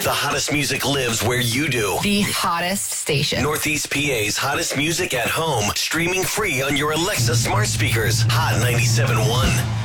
the hottest music lives where you do. The hottest station. Northeast PA's hottest music at home. Streaming free on your Alexa smart speakers. Hot 97.1.